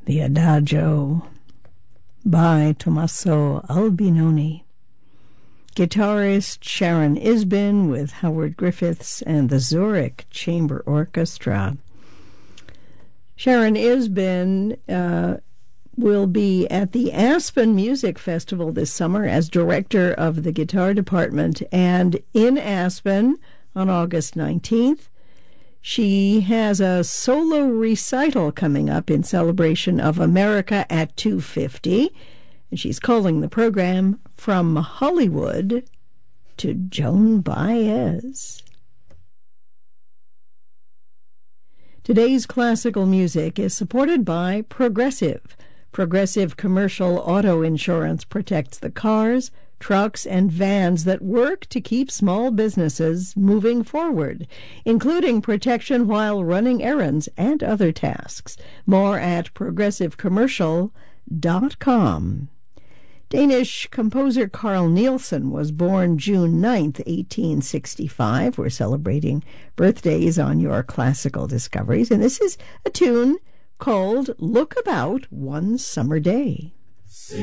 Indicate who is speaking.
Speaker 1: The Adagio by Tommaso Albinoni. Guitarist Sharon Isbin with Howard Griffiths and the Zurich Chamber Orchestra. Sharon Isbin will be at the Aspen Music Festival this summer as director of the guitar department, and in Aspen on August 19th, she has a solo recital coming up in celebration of America at 250, and she's calling the program From Hollywood to Joan Baez. Today's classical music is supported by Progressive. Progressive Commercial Auto Insurance protects the cars, trucks, and vans that work to keep small businesses moving forward, including protection while running errands and other tasks. More at progressivecommercial.com. Danish composer Carl Nielsen was born June 9th, 1865. We're celebrating birthdays on your classical discoveries, and this is a tune called Look About One Summer Day.